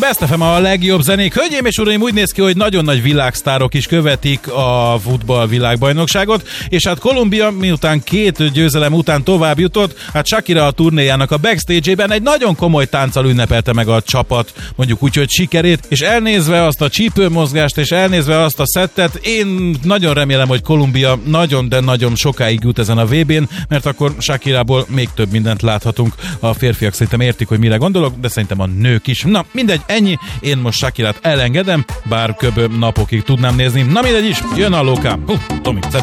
Best FM a legjobb zenék. Hölgyeim és uraim, úgy néz ki, hogy nagyon nagy világsztárok is követik a futball világbajnokságot, és hát Kolumbia miután 2 győzelem után tovább jutott, hát Shakira a turnéjának a backstage-ében egy nagyon komoly tánccal ünnepelte meg a csapat, mondjuk úgy, hogy sikerét, és elnézve azt a csípőmozgást, és elnézve azt a szettet, én nagyon remélem, hogy Kolumbia nagyon, de nagyon sokáig jut ezen a VB-n, mert akkor Shakirából még több mindent láthatunk. A férfiak szerintem értik, hogy mire gondolok, de szerintem a nők is. Na, mindegy, ennyi. Én most Shakirát elengedem, bár kb. Napokig tudnám nézni. Na mindegy is, jön a Lókám. Tomi,